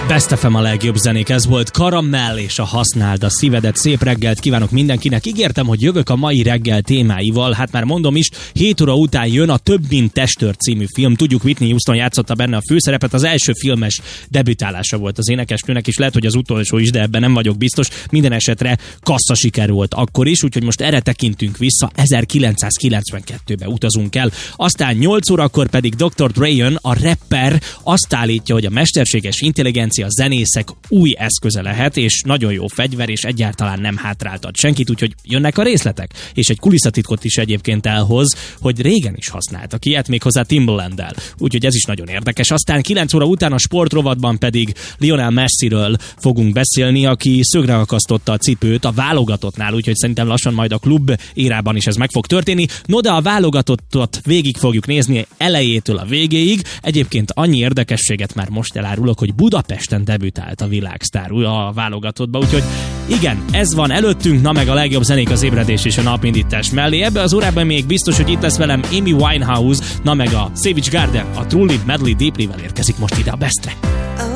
Best FM a legjobb zenék, ez volt Karamell és a Használd a szívedet. Szép reggelt kívánok mindenkinek. Ígértem, hogy jövök a mai reggel témáival, hát már mondom is, 7 óra után jön a Több mint testőr című film. Tudjuk, Whitney Houston játszotta benne a főszerepet, az első filmes debütálása volt az énekesnőnek, és lehet, hogy az utolsó is, de ebben nem vagyok biztos. Minden esetre kasszasiker volt akkor is, úgyhogy most erre tekintünk vissza, 1992-be utazunk el. Aztán 8 órakor pedig Dr. Dre jön, a rapper, azt állítja, hogy a mesterséges intelligencia a zenészek új eszköze lehet, és nagyon jó fegyver, és egyáltalán nem hátráltat senkit, úgyhogy jönnek a részletek. És egy kulisszatitkot is egyébként elhoz, hogy régen is használtak ilyet, méghozzá Timbalanddel. Úgyhogy ez is nagyon érdekes. Aztán 9 óra után a sportrovatban pedig Lionel Messiről fogunk beszélni, aki szögre akasztotta a cipőt a válogatottnál, úgyhogy szerintem lassan majd a klub érában is ez meg fog történni. No, de a válogatottat végig fogjuk nézni elejétől a végéig. Egyébként annyi érdekességet már most elárulok, hogy Budapesten debütált a világsztár a válogatottba, úgyhogy igen, ez van előttünk, na meg a legjobb zenék az ébredés és a napindítás mellé. Ebbe az órában még biztos, hogy itt lesz velem Amy Winehouse, na meg a Savage Garden, a Truly Madly Deeply-vel érkezik most ide a Bestre.